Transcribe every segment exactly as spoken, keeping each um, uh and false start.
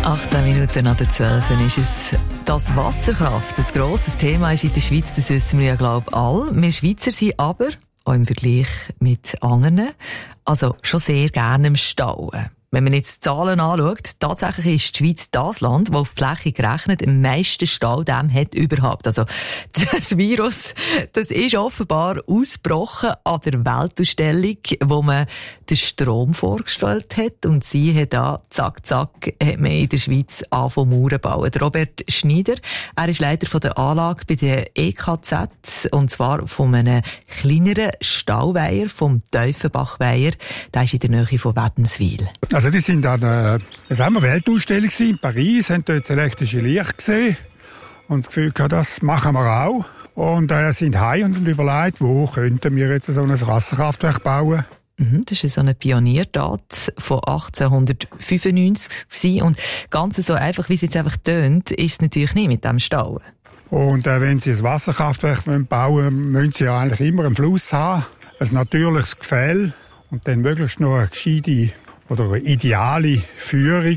achtzehn Minuten nach der zwölf ist es das Wasserkraft. Ein grosses Thema ist in der Schweiz, das wissen wir ja, glaube ich, alle. Wir Schweizer sind aber, auch im Vergleich mit anderen, also schon sehr gerne im Stauen. Wenn man jetzt die Zahlen anschaut, tatsächlich ist die Schweiz das Land, das auf die Fläche gerechnet am meisten Staudämme hat überhaupt. Also das Virus, das ist offenbar ausgebrochen an der Weltausstellung, wo man den Strom vorgestellt hat. Und sie hat da, zack, zack, hat man in der Schweiz angefangen Mauern bauen. Der Robert Schneider, er ist Leiter von der Anlage bei der E K Z, und zwar von einem kleineren Stauweiher, vom Tiefenbachweiher. Der ist in der Nähe von Wädenswil. Also die sind an der Weltausstellung in Paris, haben dort das elektrische Licht gesehen und das Gefühl gehabt, das machen wir auch. Und äh, sind heim und überlegt, wo könnten wir jetzt so ein Wasserkraftwerk bauen. Mhm, das war so eine Pioniertat von achtzehnhundertfünfundneunzig gewesen. Und ganz so einfach, wie es jetzt einfach tönt, ist es natürlich nicht mit dem Stauen. Und äh, wenn Sie ein Wasserkraftwerk bauen wollen, müssen Sie ja eigentlich immer einen Fluss haben, ein natürliches Gefälle und dann möglichst noch eine gescheite oder eine ideale Führung,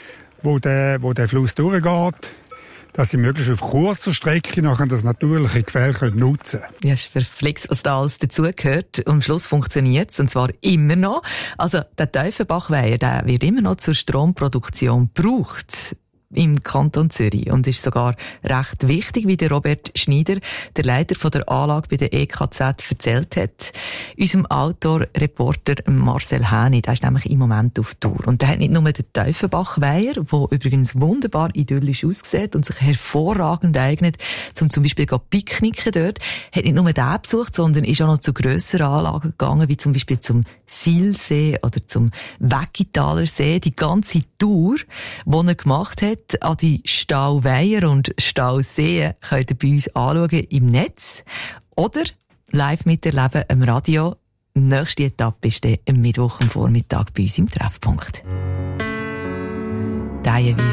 wo der, wo der Fluss durchgeht, dass sie möglichst auf kurzer Strecke nachher das natürliche Gefälle nutzen können. Ja, ist verflixt, was da alles dazugehört. Am Schluss funktioniert es, und zwar immer noch. Also der Tiefenbachweiher, der wird immer noch zur Stromproduktion gebraucht im Kanton Zürich und ist sogar recht wichtig, wie der Robert Schneider, der Leiter von der Anlage bei der E K Z, erzählt hat. Unserem Autor-Reporter Marcel Häni, der ist nämlich im Moment auf Tour. Und der hat nicht nur den Tiefenbachweiher, der übrigens wunderbar idyllisch aussieht und sich hervorragend eignet, um zum Beispiel zu picknicken dort, hat nicht nur den besucht, sondern ist auch noch zu grösseren Anlagen gegangen, wie zum Beispiel zum Silsee oder zum Weggitaler See. Die ganze Tour, die er gemacht hat, an die Stauweiher und Stauseen, könnt ihr bei uns anschauen im Netz oder live miterleben am Radio. Die nächste Etappe ist dann am Mittwoch am Vormittag bei uns im Treffpunkt.